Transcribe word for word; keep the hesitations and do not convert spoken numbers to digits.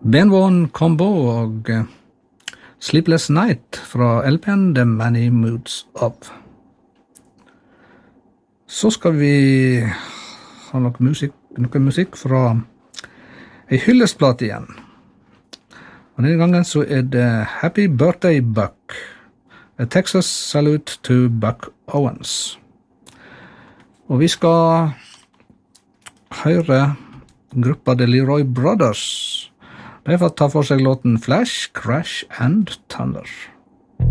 Benvån Combo og uh, Sleepless Night fra L P-en The Many Moods Of. Så skal vi ha noe musikk, noe musikk fra en hyllestplate igjen. Og denne gangen så er det Happy Birthday Buck, A Texas Salute to Buck Owens. Og vi skal høre gruppa The Leroy Brothers. De får ta for seg låten Flash, Crash and Thunder.